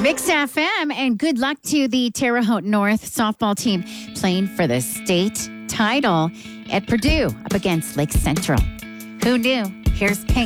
Mix FM, and good luck to the Terre Haute North softball team playing for the state title at Purdue up against Lake Central. Who knew? Here's Pink.